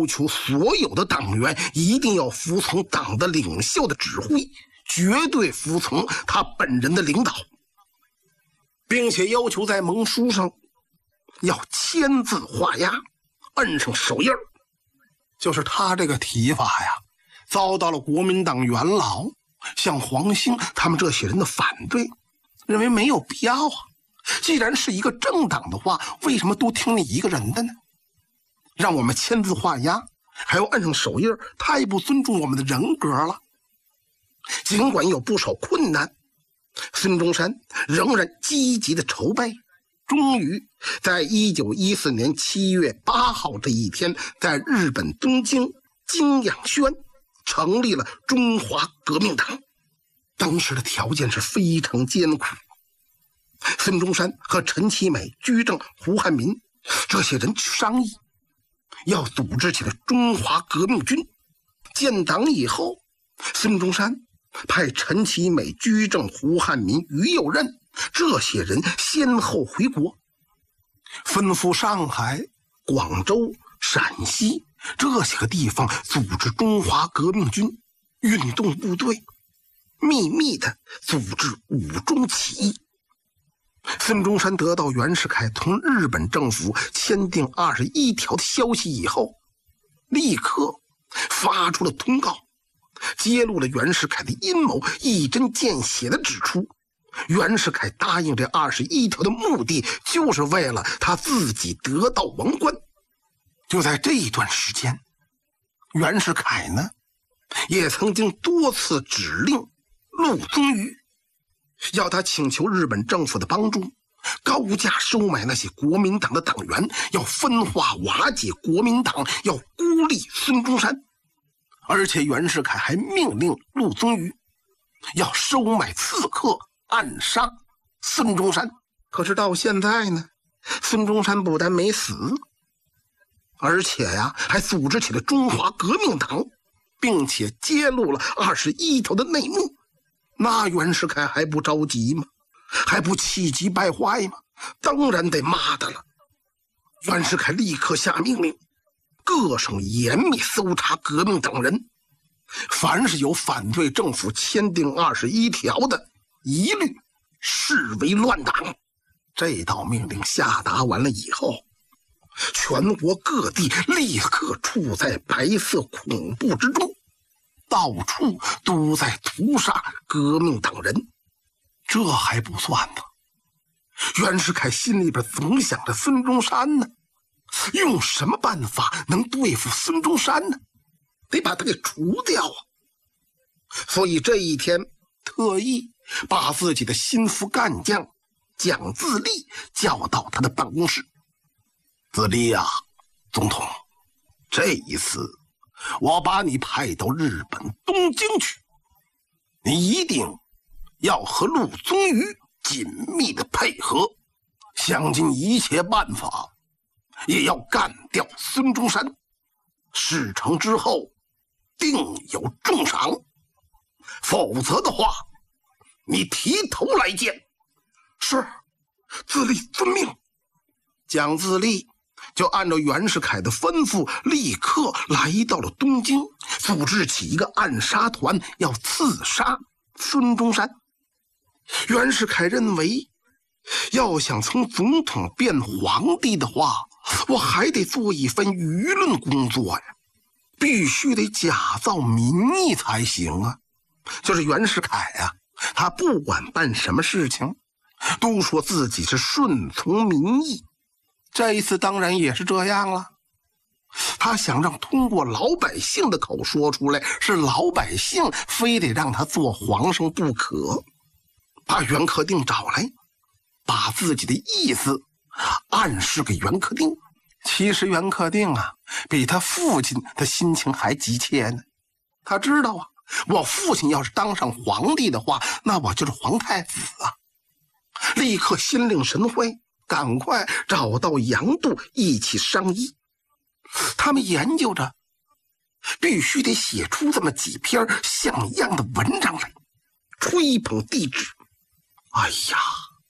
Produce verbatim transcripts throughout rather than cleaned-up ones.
要求所有的党员一定要服从党的领袖的指挥，绝对服从他本人的领导，并且要求在盟书上要签字画押，摁上手印。就是他这个提法呀，遭到了国民党元老像黄兴他们这些人的反对，认为没有必要啊。既然是一个政党的话，为什么都听你一个人的呢？让我们签字画押，还要摁上手印，太不尊重我们的人格了。尽管有不少困难，孙中山仍然积极的筹备，终于在一九一四年七月八号这一天，在日本东京金养轩成立了中华革命党。当时的条件是非常艰苦，孙中山和陈其美、居正、胡汉民这些人商议，要组织起来中华革命军。建党以后，孙中山派陈其美、居正、胡汉民、于右任这些人先后回国，吩咐上海、广州、陕西这些个地方组织中华革命军运动部队，秘密的组织武装起义。孙中山得到袁世凯同日本政府签订二十一条的消息以后，立刻发出了通告，揭露了袁世凯的阴谋，一针见血地指出，袁世凯答应这二十一条的目的，就是为了他自己得到王冠。就在这一段时间，袁世凯呢，也曾经多次指令陆宗舆，要他请求日本政府的帮助，高价收买那些国民党的党员，要分化瓦解国民党，要孤立孙中山。而且袁世凯还命令陆宗舆要收买刺客，暗杀孙中山。可是到现在呢，孙中山不但没死，而且呀，还组织起了中华革命党，并且揭露了二十一条的内幕。那袁世凯还不着急吗？还不气急败坏吗？当然得骂他了。袁世凯立刻下命令，各省严密搜查革命党人，凡是有反对政府签订二十一条的，一律视为乱党。这道命令下达完了以后，全国各地立刻处在白色恐怖之中，到处都在屠杀革命党人。这还不算呢，袁世凯心里边总想着孙中山呢，用什么办法能对付孙中山呢？得把他给除掉啊！所以这一天特意把自己的心腹干将蒋自力叫到他的办公室。自力啊，总统，这一次我把你派到日本东京去，你一定要和陆宗舆紧密的配合，想尽一切办法也要干掉孙中山。事成之后定有重赏，否则的话你提头来见。是，自力遵命。蒋自力就按照袁世凯的吩咐，立刻来到了东京，组织起一个暗杀团，要刺杀孙中山。袁世凯认为，要想从总统变皇帝的话，我还得做一番舆论工作呀，必须得假造民意才行啊。就是袁世凯啊，他不管办什么事情，都说自己是顺从民意。这一次当然也是这样了，他想让通过老百姓的口说出来，是老百姓非得让他做皇上不可。把袁克定找来，把自己的意思暗示给袁克定。其实袁克定啊，比他父亲的心情还急切呢。他知道啊，我父亲要是当上皇帝的话，那我就是皇太子啊。立刻心领神会，赶快找到杨度一起商议。他们研究着，必须得写出这么几篇像样的文章来，吹捧帝制。哎呀，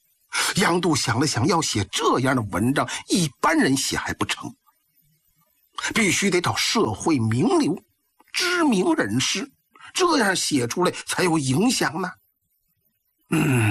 杨度想了想，要写这样的文章，一般人写还不成， 必须得找社会名流、知名人士，这样写出来才有影响呢。嗯，